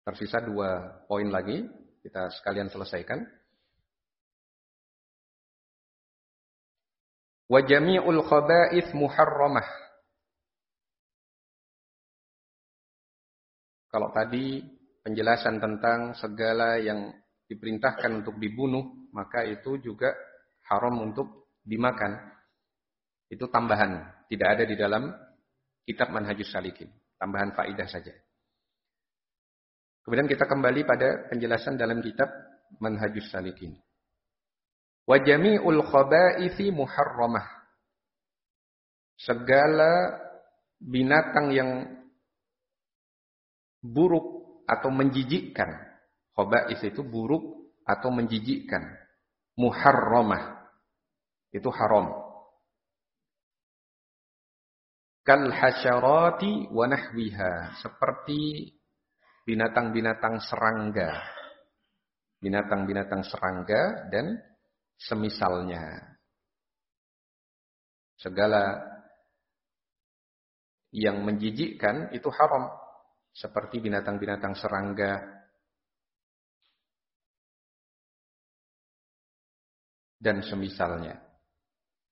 Tersisa 2 poin lagi, kita sekalian selesaikan. Wa jami'ul khaba'ith muharramah. Kalau tadi penjelasan tentang segala yang diperintahkan untuk dibunuh, maka itu juga haram untuk dimakan. Itu tambahan, tidak ada di dalam kitab Manhajus Salikin. Tambahan faedah saja. Kemudian kita kembali pada penjelasan dalam kitab Manhajus Salikin. Wa jami'ul khaba'ithi muharramah. Segala binatang yang buruk atau menjijikkan. Khaba'ith itu buruk atau menjijikkan. Muharramah. Itu haram. Kal hasyarati wa nahwiha. Seperti binatang-binatang serangga. Binatang-binatang serangga dan semisalnya. Segala yang menjijikkan itu haram. Seperti binatang-binatang serangga dan semisalnya.